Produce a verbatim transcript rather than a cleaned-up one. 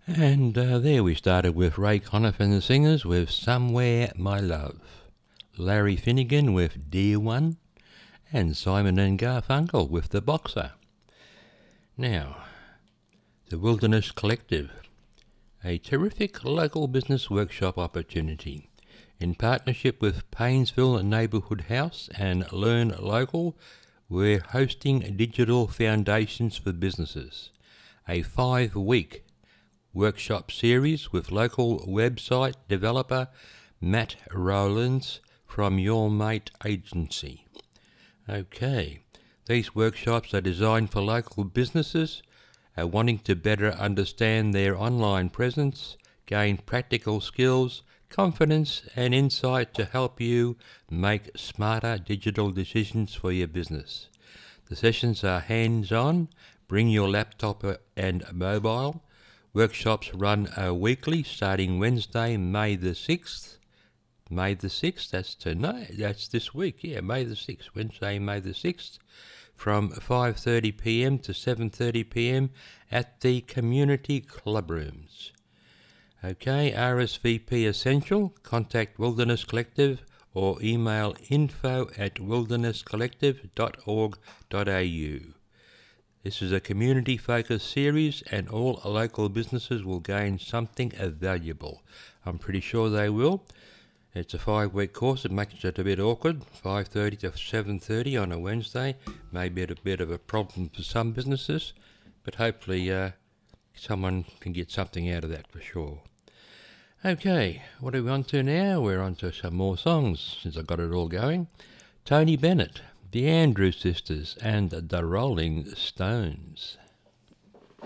And uh, there we started with Ray Conniff and the Singers with Somewhere My Love, Larry Finnegan with Dear One, and Simon and Garfunkel with The Boxer. Now, the Wilderness Collective, a terrific local business workshop opportunity. In partnership with Paynesville Neighbourhood House and Learn Local, we're hosting Digital Foundations for Businesses, a five-week workshop series with local website developer Matt Rowlands from Your Mate Agency. Okay, these workshops are designed for local businesses are wanting to better understand their online presence, gain practical skills, confidence and insight to help you make smarter digital decisions for your business. The sessions are hands-on, bring your laptop and mobile. Workshops run uh, weekly starting Wednesday, May the sixth. May the sixth, that's tonight, that's this week, yeah, May the sixth, Wednesday, May the sixth, from five thirty p m to seven thirty p m at the Community Club Rooms. Okay, R S V P Essential, contact Wilderness Collective or email info at wilderness collective dot org dot a u. This is a community-focused series and all local businesses will gain something valuable. I'm pretty sure they will. It's a five-week course. It makes it a bit awkward, five thirty to seven thirty on a Wednesday. Maybe a bit of a problem for some businesses, but hopefully uh, someone can get something out of that for sure. Okay, what are we on to now? We're on to some more songs, since I got it all going. Tony Bennett, the Andrews Sisters, and the Rolling Stones.